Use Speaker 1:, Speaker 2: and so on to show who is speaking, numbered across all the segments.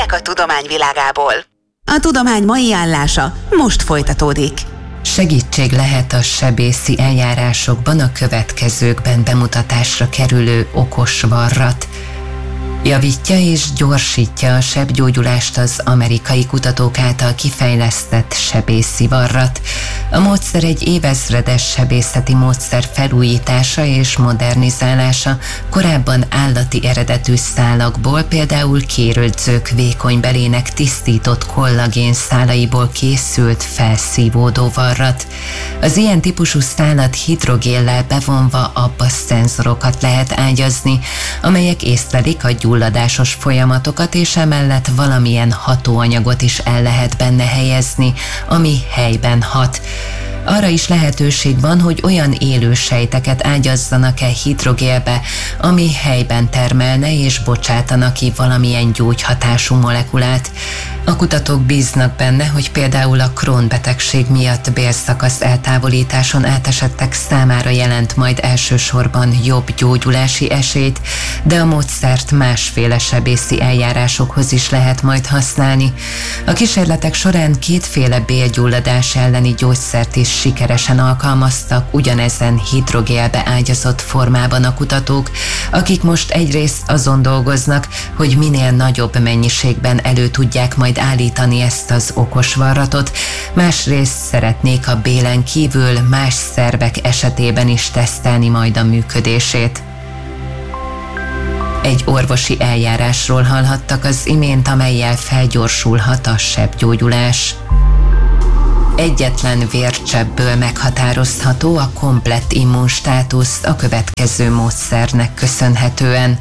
Speaker 1: hírek a tudomány világából. A tudomány mai állása most folytatódik.
Speaker 2: Segítség lehet a sebészi eljárásokban a következőkben bemutatásra kerülő okos varrat. Javítja és gyorsítja a sebgyógyulást az amerikai kutatók által kifejlesztett sebészi varrat. A módszer egy évezredes sebészeti módszer felújítása és modernizálása, korábban állati eredetű szálakból, például kérődzők vékonybelének tisztított kollagén szálaiból készült felszívódó varrat. Az ilyen típusú szálat hidrogéllel bevonva abba szenzorokat lehet ágyazni, amelyek észlelik a gyulladásos folyamatokat, és emellett valamilyen hatóanyagot is el lehet benne helyezni, ami helyben hat. Arra is lehetőség van, hogy olyan élő sejteket ágyazzanak-e hidrogélbe, ami helyben termelne és bocsátana ki valamilyen gyógyhatású molekulát. A kutatók bíznak benne, hogy például a Crohn-betegség miatt bélszakasz eltávolításon átesettek számára jelent majd elsősorban jobb gyógyulási esélyt, de a módszert másféle sebészi eljárásokhoz is lehet majd használni. A kísérletek során kétféle bélgyulladás elleni gyógyszert is sikeresen alkalmaztak ugyanezen hidrogélbe ágyazott formában a kutatók, akik most egyrészt azon dolgoznak, hogy minél nagyobb mennyiségben elő tudják majd állítani ezt az okos varratot, másrészt szeretnék a bélen kívül más szervek esetében is tesztelni majd a működését. Egy orvosi eljárásról hallhattak az imént, amellyel felgyorsulhat a sebgyógyulás. Egyetlen vércsebből meghatározható a komplett immunstátusz a következő módszernek köszönhetően.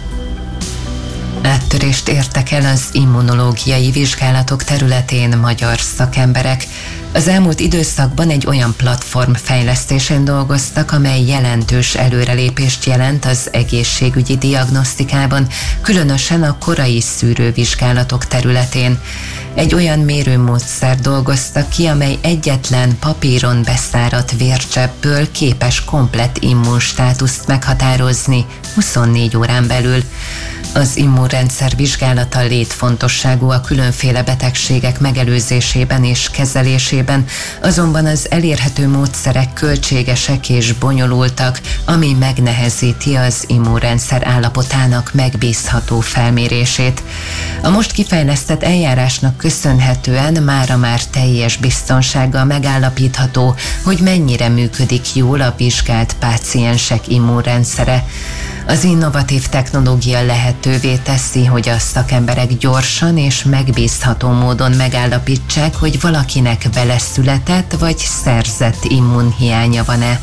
Speaker 2: Áttörést értek el az immunológiai vizsgálatok területén magyar szakemberek. Az elmúlt időszakban egy olyan platform fejlesztésén dolgoztak, amely jelentős előrelépést jelent az egészségügyi diagnosztikában, különösen a korai szűrővizsgálatok területén. Egy olyan mérőmódszer dolgoztak ki, amely egyetlen papíron beszáradt vércsebből képes komplett immunstátuszt meghatározni 24 órán belül. Az immunrendszer vizsgálata létfontosságú a különféle betegségek megelőzésében és kezelésében, azonban az elérhető módszerek költségesek és bonyolultak, ami megnehezíti az immunrendszer állapotának megbízható felmérését. A most kifejlesztett eljárásnak köszönhetően mára már teljes biztonsággal megállapítható, hogy mennyire működik jól a vizsgált páciensek immunrendszere. Az innovatív technológia lehetővé teszi, hogy a szakemberek gyorsan és megbízható módon megállapítsák, hogy valakinek beleszületett vagy szerzett immunhiánya van-e.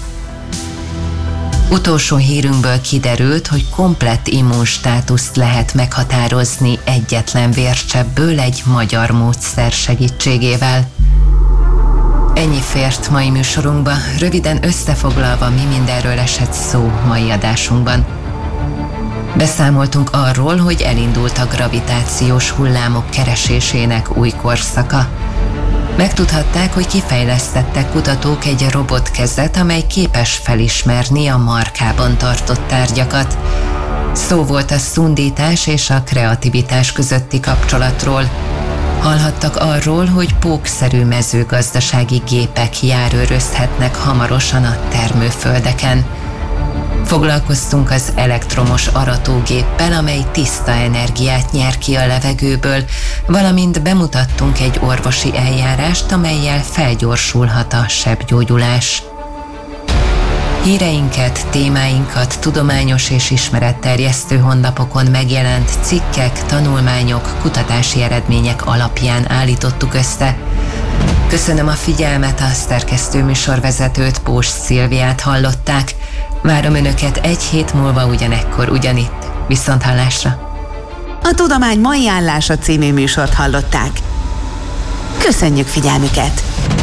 Speaker 2: Utolsó hírünkből kiderült, hogy komplett immunstátuszt lehet meghatározni egyetlen vércsebből egy magyar módszer segítségével. Ennyi fért mai műsorunkba, röviden összefoglalva, mi mindenről esett szó mai adásunkban. Beszámoltunk arról, hogy elindult a gravitációs hullámok keresésének új korszaka. Megtudhatták, hogy kifejlesztettek kutatók egy robotkezet, amely képes felismerni a markában tartott tárgyakat. Szó volt a szundítás és a kreativitás közötti kapcsolatról. Hallhattak arról, hogy pókszerű mezőgazdasági gépek járőrözhetnek hamarosan a termőföldeken. Foglalkoztunk az elektromos aratógéppel, amely tiszta energiát nyer ki a levegőből, valamint bemutattunk egy orvosi eljárást, amellyel felgyorsulhat a sebgyógyulás. Híreinket, témáinkat tudományos és ismeretterjesztő honlapokon megjelent cikkek, tanulmányok, kutatási eredmények alapján állítottuk össze. Köszönöm a figyelmet, a szerkesztő műsorvezetőt, Pós Szilviát hallották. Várom Önöket egy hét múlva ugyanekkor, ugyanitt. Viszonthallásra!
Speaker 1: A Tudomány mai állása című műsort hallották. Köszönjük figyelmüket!